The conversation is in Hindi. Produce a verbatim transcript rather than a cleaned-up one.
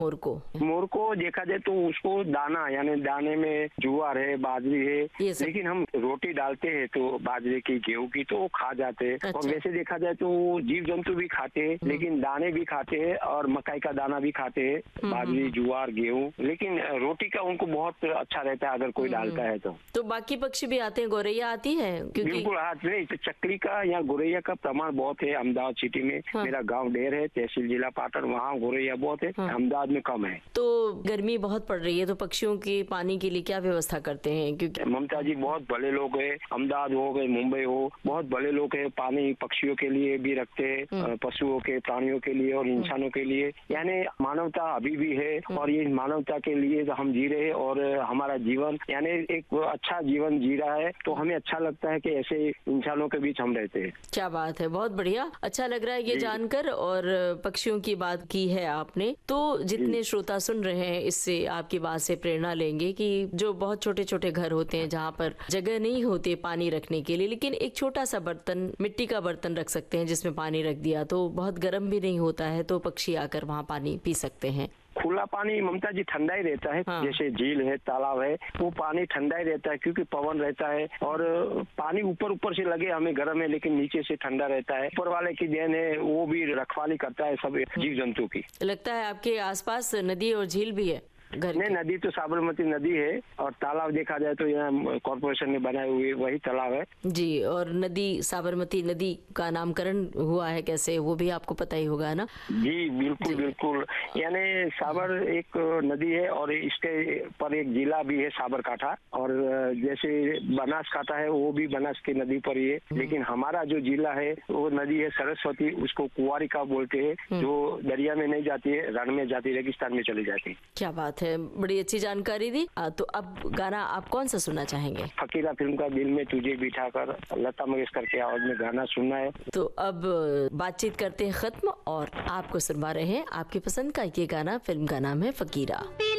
मोर को? मोर को देखा जाए तो उसको दाना, यानी दाने में ज्वार है, बाजरी है, लेकिन हम रोटी डालते हैं तो बाजरे की, गेहूं की, तो वो खा जाते हैं। अच्छा। और वैसे देखा जाए तो जीव जंतु भी खाते हैं, लेकिन दाने भी खाते हैं और मकई का दाना भी खाते हैं, बाजरी, ज्वार, गेहूं, लेकिन रोटी का उनको बहुत अच्छा रहता है अगर कोई डालता है तो। तो बाकी पक्षी भी आते हैं, गौरैया आती है? क्योंकि बिल्कुल हाथ नहीं, तो चकली का या गौरैया का प्रमाण बहुत है अहमदाबाद सिटी में। हाँ। मेरा गांव ढेर है, तहसील जिला पाटन, वहाँ गौरैया बहुत है। हाँ। अहमदाबाद में कम है। तो गर्मी बहुत पड़ रही है, तो पक्षियों के पानी के लिए क्या व्यवस्था करते हैं? क्योंकि ममता जी बहुत भले लोग है, अहमदाबाद हो गए, मुंबई हो, बहुत भले लोग है, पानी पक्षियों के लिए भी रखते हैं, पशुओं के, प्राणियों के लिए और इंसानों के लिए। यानी मानवता अभी भी है और ये मानवता के लिए तो हम जी रहे हैं और हमारा जीवन यानी एक अच्छा जीवन जी रहा है, तो हमें अच्छा लगता है कि ऐसे इंसानों के बीच हम रहते हैं। क्या बात है, बहुत बढ़िया, अच्छा लग रहा है ये जानकर। और पक्षियों की बात की है आपने, तो जितने श्रोता सुन रहे हैं इससे आपकी बात से प्रेरणा लेंगे कि जो बहुत छोटे छोटे घर होते हैं जहाँ पर जगह नहीं होती पानी रखने के लिए, लेकिन एक छोटा सा बर्तन, मिट्टी का बर्तन रख सकते हैं जिसमें पानी रख दिया तो बहुत गर्म भी नहीं होता है, तो पक्षी आकर वहाँ पानी पी सकते हैं। खुला पानी ममता जी ठंडा ही रहता है। हाँ। जैसे झील है, तालाब है, वो पानी ठंडा ही रहता है क्योंकि पवन रहता है और पानी ऊपर ऊपर से लगे हमें गर्म है, लेकिन नीचे से ठंडा रहता है। ऊपर वाले की देन है, वो भी रखवाली करता है सब जीव जंतु की। लगता है आपके आसपास नदी और झील भी है? नहीं, नदी तो साबरमती नदी है और तालाब देखा जाए तो यहाँ कॉर्पोरेशन ने बनाए हुए वही तालाब है जी। और नदी, साबरमती नदी का नामकरण हुआ है कैसे, वो भी आपको पता ही होगा ना? जी बिल्कुल बिल्कुल, यानी साबर एक नदी है और इसके पर एक जिला भी है साबरकाठा, और जैसे बनासकाठा है वो भी बनास की नदी पर ही है, लेकिन हमारा जो जिला है वो नदी है सरस्वती, उसको कुंवारिका बोलते हैं, जो दरिया में नहीं जाती है, रण में जाती, रेगिस्तान में चली जाती है। क्या बात है, बड़ी अच्छी जानकारी दी। आ, तो अब गाना आप कौन सा सुनना चाहेंगे? फकीरा फिल्म का दिल में तुझे बिठाकर, लता मंगेशकर के आवाज में गाना सुनना है। तो अब बातचीत करते हैं खत्म और आपको सुनवा रहे हैं आपकी पसंद का ये गाना। फिल्म का नाम है फकीरा।